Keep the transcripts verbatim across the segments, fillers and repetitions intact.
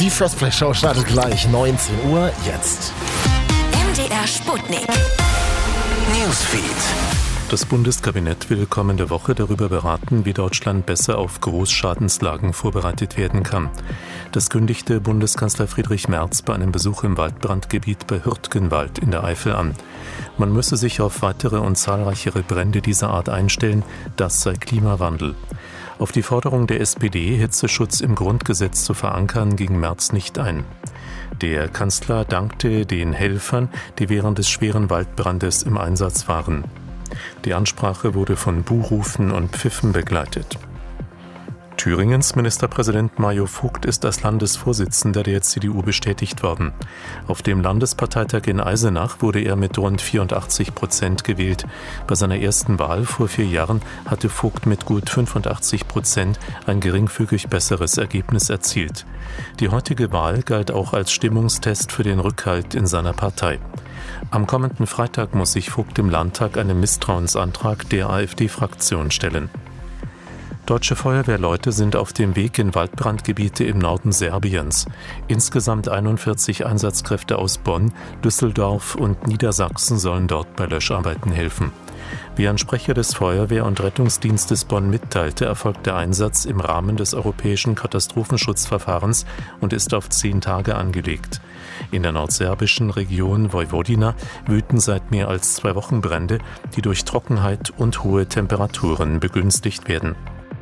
Die Freshplay-Show startet gleich, neunzehn Uhr, jetzt. M D R Sputnik. Newsfeed. Das Bundeskabinett will kommende Woche darüber beraten, wie Deutschland besser auf Großschadenslagen vorbereitet werden kann. Das kündigte Bundeskanzler Friedrich Merz bei einem Besuch im Waldbrandgebiet bei Hürtgenwald in der Eifel an. Man müsse sich auf weitere und zahlreichere Brände dieser Art einstellen, das sei Klimawandel. Auf die Forderung der S P D, Hitzeschutz im Grundgesetz zu verankern, ging Merz nicht ein. Der Kanzler dankte den Helfern, die während des schweren Waldbrandes im Einsatz waren. Die Ansprache wurde von Buhrufen und Pfiffen begleitet. Thüringens Ministerpräsident Mario Vogt ist als Landesvorsitzender der C D U bestätigt worden. Auf dem Landesparteitag in Eisenach wurde er mit rund vierundachtzig Prozent gewählt. Bei seiner ersten Wahl vor vier Jahren hatte Vogt mit gut fünfundachtzig Prozent ein geringfügig besseres Ergebnis erzielt. Die heutige Wahl galt auch als Stimmungstest für den Rückhalt in seiner Partei. Am kommenden Freitag muss sich Vogt im Landtag einen Misstrauensantrag der AfD-Fraktion stellen. Deutsche Feuerwehrleute sind auf dem Weg in Waldbrandgebiete im Norden Serbiens. Insgesamt einundvierzig Einsatzkräfte aus Bonn, Düsseldorf und Niedersachsen sollen dort bei Löscharbeiten helfen. Wie ein Sprecher des Feuerwehr- und Rettungsdienstes Bonn mitteilte, erfolgt der Einsatz im Rahmen des europäischen Katastrophenschutzverfahrens und ist auf zehn Tage angelegt. In der nordserbischen Region Vojvodina wüten seit mehr als zwei Wochen Brände, die durch Trockenheit und hohe Temperaturen begünstigt werden.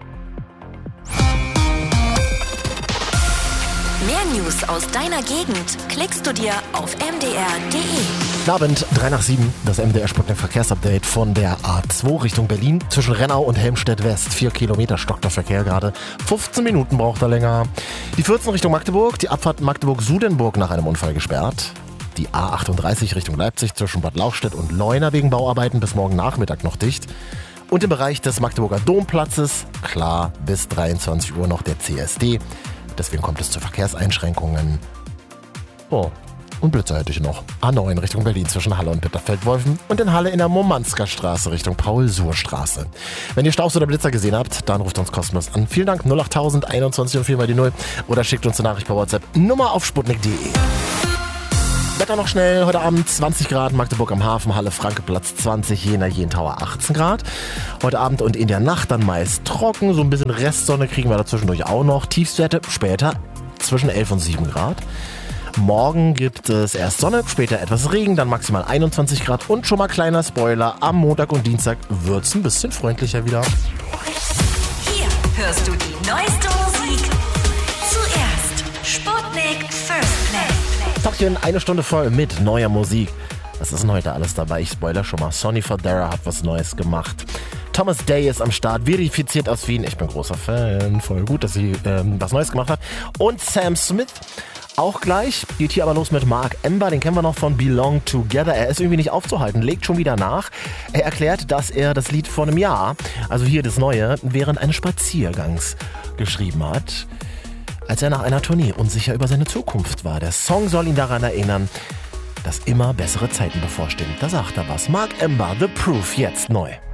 Mehr News aus deiner Gegend klickst du dir auf m d r punkt d e. Guten Abend, drei nach sieben, das M D R Sputnik Verkehrsupdate von der A zwei Richtung Berlin. Zwischen Rennau und Helmstedt West, vier Kilometer stockt der Verkehr gerade. fünfzehn Minuten braucht er länger. Die vierzehn Richtung Magdeburg, die Abfahrt Magdeburg-Sudenburg nach einem Unfall gesperrt. Die A achtunddreißig Richtung Leipzig zwischen Bad Lauchstädt und Leuna wegen Bauarbeiten bis morgen Nachmittag noch dicht. Und im Bereich des Magdeburger Domplatzes, klar, bis dreiundzwanzig Uhr noch der C S D. Deswegen kommt es zu Verkehrseinschränkungen. Oh, und Blitzer hätte ich noch. A neun Richtung Berlin zwischen Halle und Bitterfeld-Wolfen und in Halle in der Momansker Straße Richtung Paul-Suhr-Straße. Wenn ihr Staus oder Blitzer gesehen habt, dann ruft uns kostenlos an. Vielen Dank, null acht tausend einundzwanzig und vier mal die null oder schickt uns eine Nachricht per WhatsApp. Nummer auf sputnik punkt d e. Wetter noch schnell, heute Abend zwanzig Grad, Magdeburg am Hafen, Halle, Frankeplatz zwanzig, Jena, Jentauer achtzehn Grad. Heute Abend und in der Nacht dann meist trocken, so ein bisschen Restsonne kriegen wir dazwischendurch auch noch. Tiefstwerte später zwischen elf und sieben Grad. Morgen gibt es erst Sonne, später etwas Regen, dann maximal einundzwanzig Grad und schon mal kleiner Spoiler, am Montag und Dienstag wird es ein bisschen freundlicher wieder. Hier hörst du die neueste Musik. Zuerst Sputnik First Play. Tachchen, eine Stunde voll mit neuer Musik. Was ist denn heute alles dabei? Ich spoiler schon mal. Sonny Fodera hat was Neues gemacht. Thomas Day ist am Start, verifiziert aus Wien. Ich bin großer Fan. Voll gut, dass sie ähm, was Neues gemacht hat. Und Sam Smith auch gleich. Geht hier aber los mit Mark Ember. Den kennen wir noch von Belong Together. Er ist irgendwie nicht aufzuhalten, legt schon wieder nach. Er erklärt, dass er das Lied vor einem Jahr, also hier das Neue, während eines Spaziergangs geschrieben hat, als er nach einer Tournee unsicher über seine Zukunft war. Der Song soll ihn daran erinnern, dass immer bessere Zeiten bevorstehen. Da sagt er was. Mark Ember, The Proof, jetzt neu.